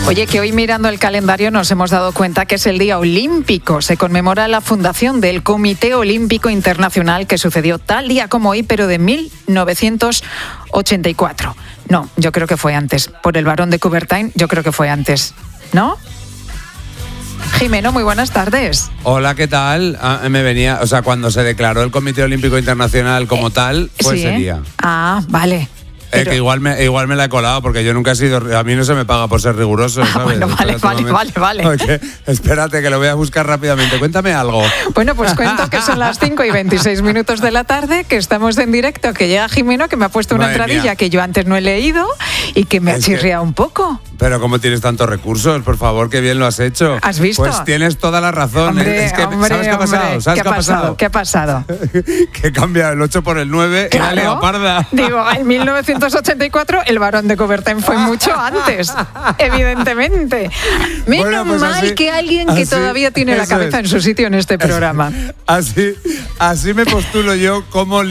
Oye, que hoy mirando el calendario nos hemos dado cuenta que es el Día Olímpico. Se conmemora la fundación del Comité Olímpico Internacional, que sucedió tal día como hoy, pero de 1984. No, yo creo que fue antes. Por el Barón de Coubertin, yo creo que fue antes. ¿No? Jimeno, muy buenas tardes. Hola, ¿qué tal? Cuando se declaró el Comité Olímpico Internacional como tal, fue ese día. Ah, vale. Que igual me la he colado, porque yo nunca he sido... A mí no se me paga por ser riguroso, ¿sabes? Bueno, vale. Okay, espérate, que lo voy a buscar rápidamente. Cuéntame algo. Bueno, pues cuento que son las 5:26 de la tarde, que estamos en directo, que llega Jimeno, que me ha puesto una entradilla que yo antes no he leído y que me ha chirriado un poco. Pero ¿cómo tienes tantos recursos? Por favor, qué bien lo has hecho. ¿Has visto? Pues tienes toda la razón. ¿Sabes qué ha pasado? ¿Qué ha pasado? Que cambia el 8 por el 9 y la leoparda. Digo, en 1984 el Barón de Coubertin fue mucho antes, evidentemente. Menos mal que alguien que todavía tiene la cabeza en su sitio en este programa. Así me postulo yo como